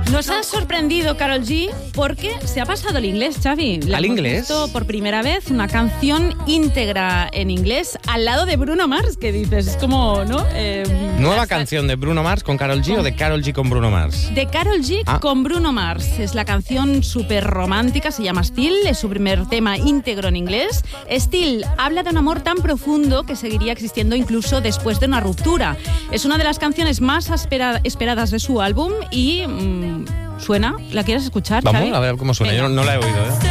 Nos ha sorprendido Karol G porque se ha pasado al inglés, Xavi. ¿Al inglés? Visto por primera vez una canción íntegra en inglés al lado de Bruno Mars, que dices, es como, ¿no? ¿Nueva canción de Bruno Mars con Karol G o de Karol G con Bruno Mars? De Karol G con Bruno Mars. Es la canción súper romántica, se llama Still, es su primer tema íntegro en inglés. Still habla de un amor tan profundo que seguiría existiendo incluso después de una ruptura. Es una de las canciones más esperadas de su álbum y... suena, ¿la quieres escuchar? Vamos, Xavi? a ver cómo suena. Venga. Yo no la he oído, ¿eh?